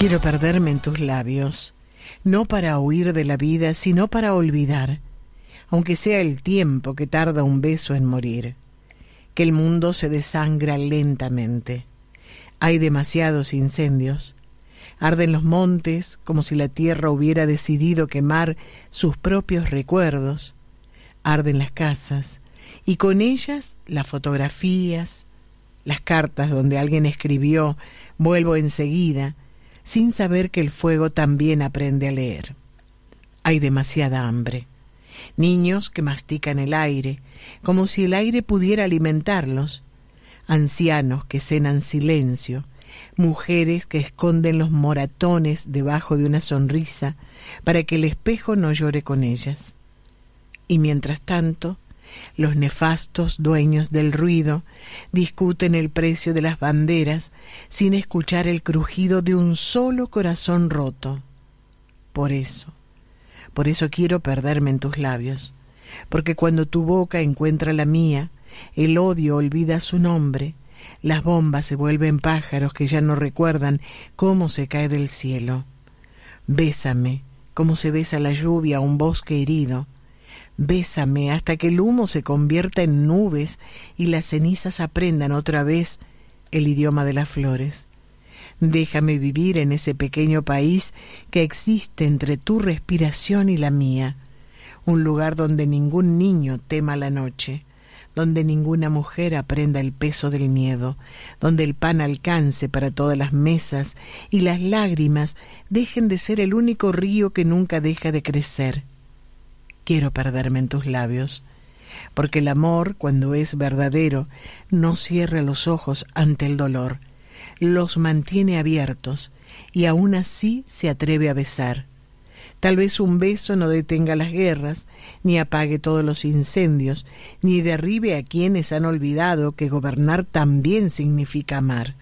Quiero perderme en tus labios, no para huir de la vida, sino para olvidar, aunque sea el tiempo que tarda un beso en morir, que el mundo se desangra lentamente. Hay demasiados incendios, arden los montes como si la tierra hubiera decidido quemar sus propios recuerdos, arden las casas y con ellas las fotografías, las cartas donde alguien escribió «vuelvo enseguida», sin saber que el fuego también aprende a leer. Hay demasiada hambre. Niños que mastican el aire, como si el aire pudiera alimentarlos. Ancianos que cenan silencio. Mujeres que esconden los moratones debajo de una sonrisa para que el espejo no llore con ellas. Y mientras tanto, los nefastos dueños del ruido discuten el precio de las banderas sin escuchar el crujido de un solo corazón roto. Por eso quiero perderme en tus labios, porque cuando tu boca encuentra la mía, el odio olvida su nombre, las bombas se vuelven pájaros que ya no recuerdan cómo se cae del cielo. Bésame como se besa la lluvia a un bosque herido. Bésame hasta que el humo se convierta en nubes y las cenizas aprendan otra vez el idioma de las flores. Déjame vivir en ese pequeño país que existe entre tu respiración y la mía, un lugar donde ningún niño tema la noche, donde ninguna mujer aprenda el peso del miedo, donde el pan alcance para todas las mesas y las lágrimas dejen de ser el único río que nunca deja de crecer. Quiero perderme en tus labios, porque el amor, cuando es verdadero, no cierra los ojos ante el dolor, los mantiene abiertos y aún así se atreve a besar. Tal vez un beso no detenga las guerras, ni apague todos los incendios, ni derribe a quienes han olvidado que gobernar también significa amar.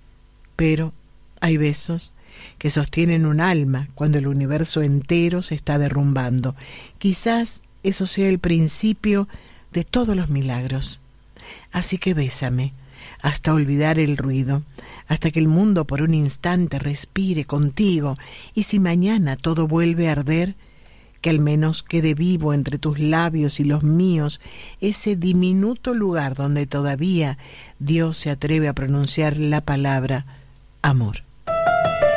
Pero hay besos que sostienen un alma cuando el universo entero se está derrumbando. Quizás eso sea el principio de todos los milagros. Así que bésame hasta olvidar el ruido, hasta que el mundo por un instante respire contigo, y si mañana todo vuelve a arder, que al menos quede vivo entre tus labios y los míos ese diminuto lugar donde todavía Dios se atreve a pronunciar la palabra amor.